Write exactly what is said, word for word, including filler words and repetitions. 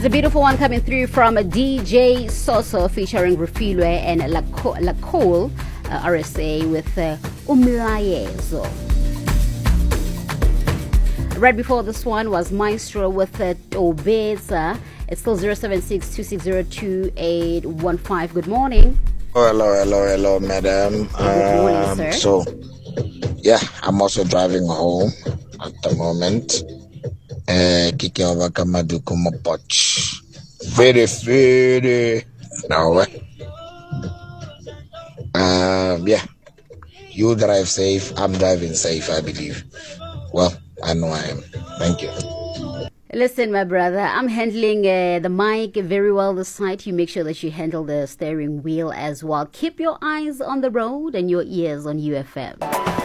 a beautiful one coming through from a D J Soso featuring Rufilwe and Lacole, uh, R S A with uh, Umlayezo. Right before this one was Maestro with uh, Obeza. It's still zero seven six two six zero two eight one five. Good morning. Oh, hello, hello, hello, madam. Good morning, um, sir. So, yeah, I'm also driving home at the moment. Uh, kicking over Kamadu Kumapoch. Very, very. No, um, yeah. You drive safe. I'm driving safe, I believe. Well, I know I am. Thank you. Listen, my brother, I'm handling uh, the mic very well this night. You make sure that you handle the steering wheel as well. Keep your eyes on the road and your ears on U F M.